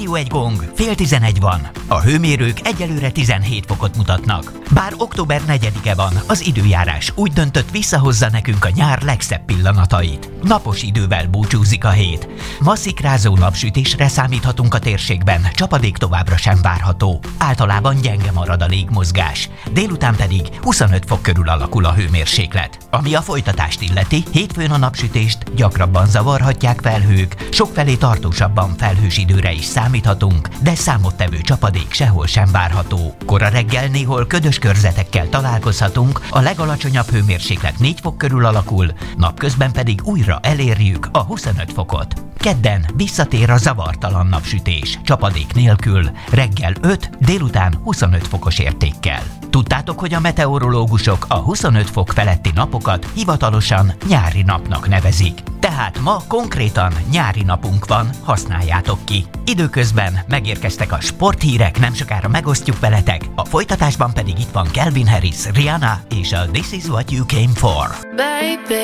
Rádió egy gong, 10:30 van. A hőmérők egyelőre 17 fokot mutatnak. Bár október 4-e van, az időjárás úgy döntött, visszahozza nekünk a nyár legszebb pillanatait. Napos idővel búcsúzik a hét. Ma szikrázó napsütésre számíthatunk a térségben, csapadék továbbra sem várható. Általában gyenge marad a légmozgás. Délután pedig 25 fok körül alakul a hőmérséklet. Ami a folytatást illeti, hétfőn a napsütést gyakrabban zavarhatják felhők, sokfelé tartósabban felhős időre is számíthatunk, de számottevő csapadék sehol sem várható. Kora reggel néhol ködös körzetekkel találkozhatunk, a legalacsonyabb hőmérséklet 4 fok körül alakul, napközben pedig újra elérjük a 25 fokot. Kedden visszatér a zavartalan napsütés, csapadék nélkül, reggel 5, délután 25 fokos értékkel. Tudtátok, hogy a meteorológusok a 25 fok feletti napokat hivatalosan nyári napnak nevezik. Tehát ma konkrétan nyári napunk van, használjátok ki. Időközben megérkeztek a sporthírek, nem sokára megosztjuk veletek, a folytatásban pedig itt van Calvin Harris, Rihanna és a This Is What You Came For. Baby.